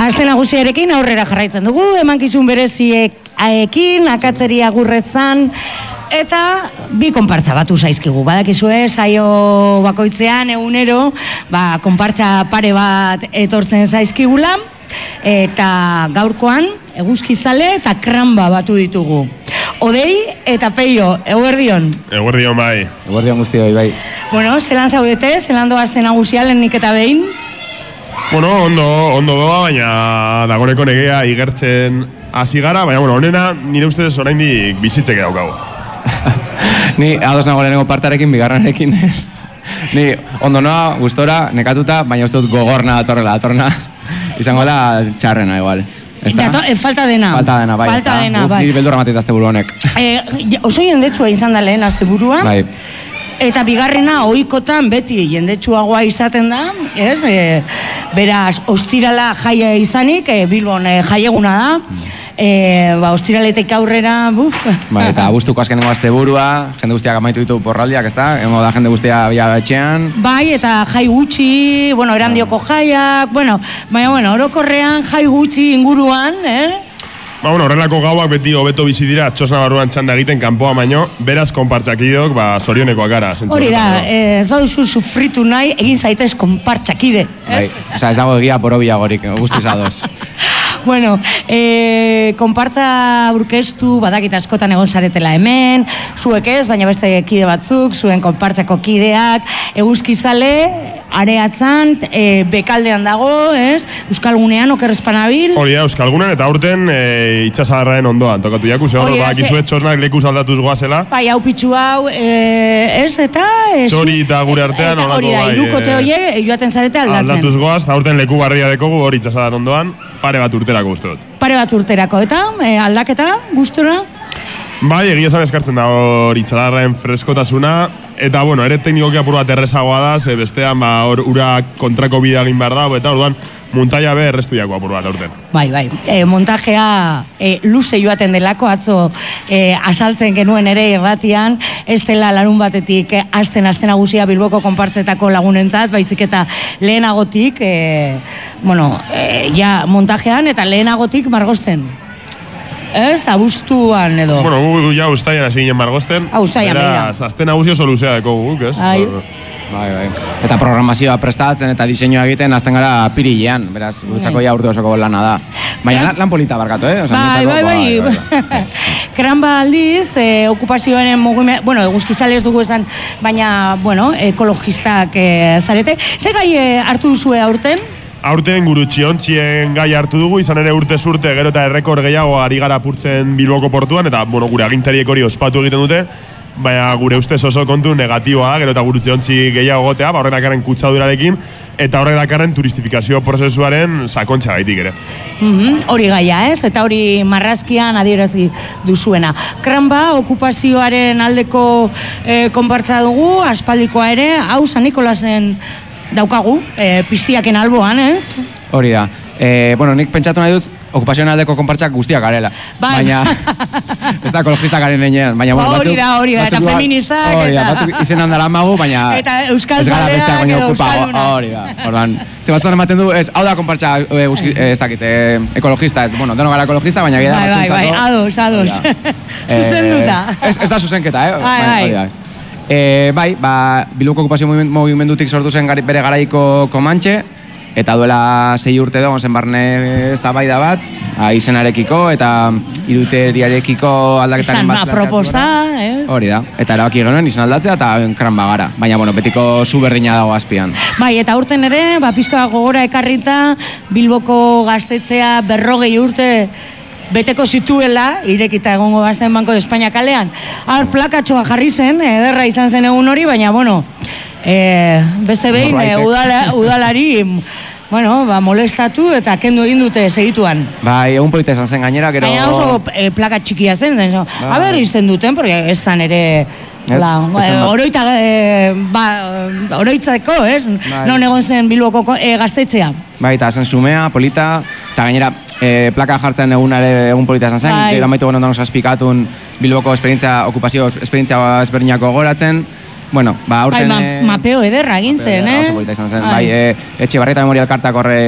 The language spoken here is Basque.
Aste nagusiarekin aurrera jarraitzen dugu, emankizun bereziekin, akatzeri agurrezan, eta bi konpartza batu zaizkigu. Badakizue, saio bakoitzean egunero, konpartza pare bat etortzen zaizkigula, eta gaurkoan, eguzkizale eta kramba batu ditugu. Odei eta Peio, eguerdion. Eguerdion bai. Eguerdion guztioi bai. Bueno, zelan zaudete, zelan doa aste nagusia lehenik eta behin? Bueno, ondo doa, baina dagoneko negea igertzen hasi gara, baina honena nire ustez oraindik bizitzeke daukagu. Ni ados nago lehenengo partarekin, bigarrenarekin ez. Ni ondo noa, gustora, nekatuta, baina uste dut gogorna datorrela. Izango da txarrena igual. Falta dena. Bai. Niri beldurra matita azte buru honek. Oso jendetsua izan da lehen azte burua. Bai. Eta bigarrena ohikotan beti jendetsuagoa izaten da, ez? Beraz, ostirala jaia izanik, Bilbon jaieguna da. Ostiraletek aurrera, Bai, eta abuztuko azkenengo asteburua, jende guztiak amaitu ditu porraldiak, ezta? Ego da jende guztia bila etxean. Bai, eta jai gutxi, erandioko jaiak, baina, orokorrean jai gutxi inguruan, Horrelako gauak beti hobeto bizi dira txosna barruan txanda egiten kanpoa baino, beraz konpartxakidok, zorionekoak gara. Hori da, ez baduzu sufritu nahi, egin zaitez konpartxakide. Bai, ez dago egia borobiagorik, guztiz ados. Bueno, konpartza aurkeztu, badakit askotan egon zaretela hemen, zuek ez, baina beste kide batzuk, zuen konpartzako kideak, eguzkizale, areatzan, bekaldean dago, ez? Euskalgunean, okerrezpanabil. Hori da, Euskalgunean, eta aurten itxasadarraen ondoan, tokatu jaku, hor bakizuet txornak lekuz aldatuz goazela. Bai, hau pitxu hau, ez, eta... Txori eta gure artean, hori da, irukote hoie, joaten zarete aldatzen. Aldatuz goaz, eta aurten leku barria dekogu, hori itxasadar ondoan, pare bat urterako uste dut. Pare bat urterako, eta aldaketa, gustura? Bai, egia esan eskartzen da hori itxasadarraen freskotasuna, eta, ere teknikoki apur bat errezagoa da, bestean, ura kontrako bidea egin behar dago, eta orduan, muntaia be errestu jako apur bat aurten. Bai, montajea luze joaten delako, atzo azaltzen genuen ere irratian, ez dela larun batetik aste nagusia Bilboko konpartzetako lagunentzat, baizik eta lehenagotik, montajean eta lehenagotik margosten. Ez, abuztuan edo. Ja ustaian hasi ginen margosten. Ustaian, begira. Azte nagusio soluzea deko guk, ez? Bai. Eta programazioa prestatzen eta diseinua egiten azten gara apirilean, beraz, guretzako ja urte osoko lana da. Baina lan polita barkatu, Bai. Kramba aldiz, okupazioaren mugimendu, eguzkizale ez dugu esan, baina, ekologistak zarete. Ze gai hartu duzue aurten? Aurten gurutxiontzien gai hartu dugu, izan ere urtez urte gero eta errekor gehiago ari gara apurtzen Bilboko portuan, eta gure agintariek hori ospatu egiten dute, baina gure ustez oso kontu negatiboa, gero eta gurutxiontzi gehiago gotea, horrek dakarren kutsadurarekin, eta horrek dakarren turistifikazio prozesuaren sakontxa gaitik ere. Hori gaia, ez? Eta hori marrazkian adierazi duzuena. Kramba, okupazioaren aldeko konpartza dugu, aspaldikoa ere, hau San Nikolasen daukagu, piztiaken alboan, ez? Hori da. Nik pentsatu nahi dut, okupazioen aldeko konpartzak guztiak garela. Baina, ez da ekologista garen nenean. Hori da, eta feministak. Hori da, batzuk izen handara magu, baina... Eta euskal zaleak edo euskalduna. Hori da, ordan. Ze batzuan ematen du, hau da konpartza, ez dakit, ekologista, ez, denok gara ekologista, baina gira... Bai, ados. Zuzenduta. Ez da zuzenketa, Bilboko okupazio mugimendutik sortu zen bere garaiko Komantxe, eta duela 6 urte dago zen barne eztabaida bat, izenarekiko eta iruteriarekiko aldaketaren bat. Izan proposa, ez? Hori da, eta erabaki genuen izan aldatzea eta kramba gara, baina betiko zu berdina dago azpian. Bai, eta urten ere, pizka gogora ekarrita, Bilboko gaztetzea 40 urte beteko zituela, irekita egongo bazen Banko de España kalean. Plakatxoa jarri zen, ederra izan zen egun hori, baina, beste behin, udalari, molestatu eta kendu egin dute segituan. Bai, egun polita izan zen gainera, gero... Baina oso plaka txikia zen, aber izten duten, porque ez zan ere... Oroitzako, ez? Non egon zen Bilboko gaztetxea. Bai, eta zen sumea, polita, eta gainera plaka jartzen egun polita zen, gero amaitu gonon danos azpikatun Bilboko okupazio esperientzia ezberdinako goratzen, aurten... Mapeo ederra egin zen, oso polita izan zen, etxe barrieta memorial kartak horre